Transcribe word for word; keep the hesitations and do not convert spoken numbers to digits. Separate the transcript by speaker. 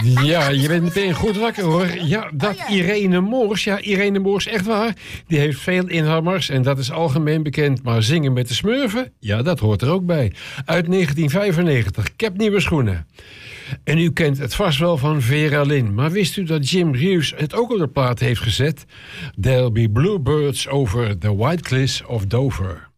Speaker 1: Ja, je bent meteen goed wakker hoor. Ja, dat Irene Moors, ja, Irene Moors, echt waar. Die heeft veel inhammers en dat is algemeen bekend. Maar zingen met de Smurfen, ja, dat hoort er ook bij. Uit negentien vijfennegentig, ik heb nieuwe schoenen. En u kent het vast wel van Vera Lynn. Maar wist u dat Jim Reeves het ook op de plaat heeft gezet? There'll be bluebirds over the white cliffs of Dover.